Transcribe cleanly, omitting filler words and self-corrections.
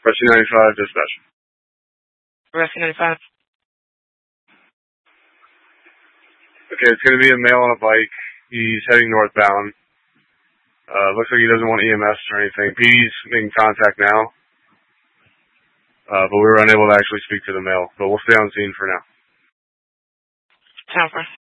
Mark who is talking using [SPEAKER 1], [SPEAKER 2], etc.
[SPEAKER 1] Rescue 95, dispatch.
[SPEAKER 2] Rescue 95.
[SPEAKER 1] Okay, it's going to be a male on a bike. He's heading northbound. Looks like he doesn't want EMS or anything. PD's making contact now. But we were unable to actually speak to the male. But we'll stay on scene for now.
[SPEAKER 2] 10-4.